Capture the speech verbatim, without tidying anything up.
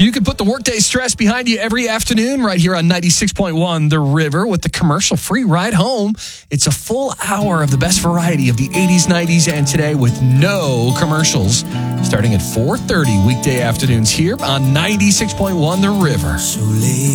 You can put the workday stress behind you every afternoon right here on ninety-six point one The River with the commercial-free ride home. It's a full hour of the best variety of the eighties, nineties, and today with no commercials. Starting at four thirty weekday afternoons here on ninety-six point one The River.